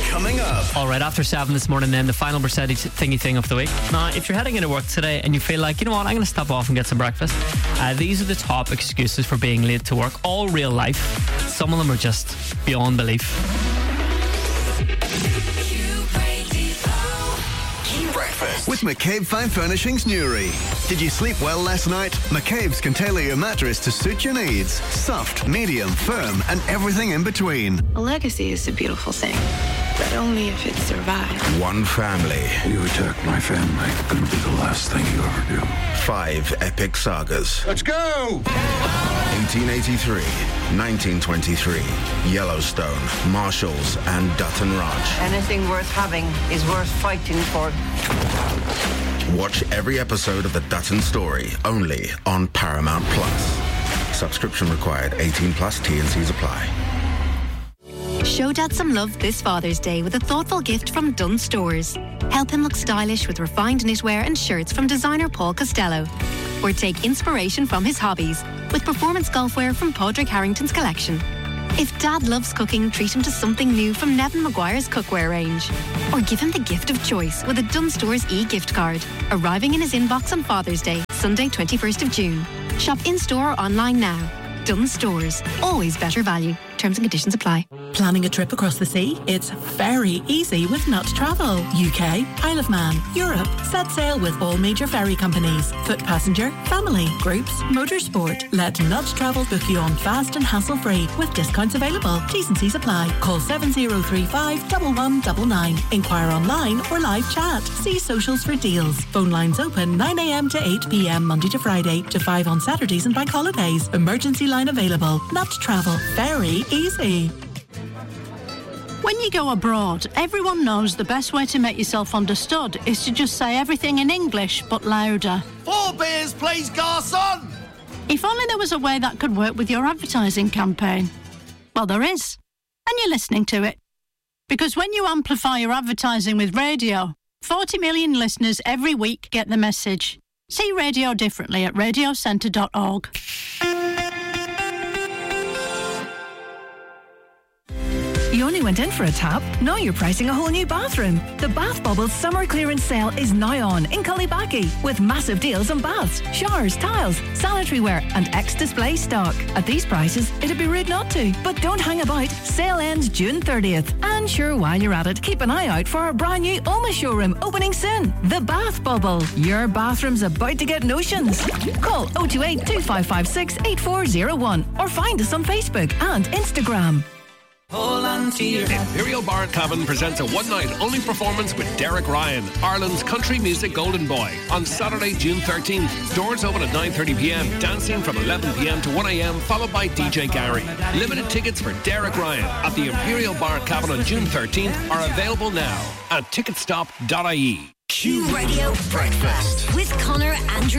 coming up. All right, after 7 this morning then, the final percentage thingy thing of the week. Now, if you're heading into work today and you feel like, you know what, I'm going to stop off and get some breakfast, these are the top excuses for being late to work. All real life. Some of them are just beyond belief. Breakfast with McCabe Fine Furnishings Newry. Did you sleep well last night? McCabe's can tailor your mattress to suit your needs. Soft, medium, firm, and everything in between. A legacy is a beautiful thing, but only if it survives. One family. You attack my family, gonna be the last thing you ever do. 5 epic sagas. Let's go! 1883, 1923, Yellowstone, Marshalls, and Dutton Ranch. Anything worth having is worth fighting for. Watch every episode of The Dutton Story, only on Paramount Plus. Subscription required. 18 plus. T&Cs apply. Show Dad some love this Father's Day with a thoughtful gift from Dunn Stores. Help him look stylish with refined knitwear and shirts from designer Paul Costello. Or take inspiration from his hobbies with performance golfwear from Padraig Harrington's collection. If Dad loves cooking, treat him to something new from Nevin Maguire's cookware range. Or give him the gift of choice with a Dunn Stores e-gift card, arriving in his inbox on Father's Day, Sunday 21st of June. Shop in-store or online now. Dunn Stores. Always better value. Terms and conditions apply. Planning a trip across the sea? It's very easy with Nut Travel. UK, Isle of Man, Europe. Set sail with all major ferry companies. Foot passenger, family, groups, motorsport. Let Nut Travel book you on fast and hassle-free with discounts available. T&Cs apply. Call 7035 1199. Inquire online or live chat. See socials for deals. Phone lines open 9 a.m. to 8 p.m. Monday to Friday to 5 on Saturdays and bank holidays. Emergency line available. Nut Travel. Very easy. When you go abroad, everyone knows the best way to make yourself understood is to just say everything in English, but louder. 4 beers, please, garçon! If only there was a way that could work with your advertising campaign. Well, there is. And you're listening to it. Because when you amplify your advertising with radio, 40 million listeners every week get the message. See radio differently at radiocentre.org. You only went in for a tap. Now you're pricing a whole new bathroom. The Bath Bubbles summer clearance sale is now on in Cullibackie with massive deals on baths, showers, tiles, sanitary ware and ex-display stock. At these prices, it'd be rude not to. But don't hang about. Sale ends June 30th. And sure, while you're at it, keep an eye out for our brand new Oma showroom opening soon. The Bath Bubble. Your bathroom's about to get notions. Call 028 2556 8401 or find us on Facebook and Instagram. Hold on to your Imperial Bar and Cabin presents a one-night-only performance with Derek Ryan, Ireland's country music golden boy, on Saturday, June 13th. Doors open at 9:30pm, dancing from 11pm to 1am, followed by DJ Gary. Limited tickets for Derek Ryan at the Imperial Bar and Cabin on June 13th are available now at ticketstop.ie. Q Radio Breakfast with Connor Andrew.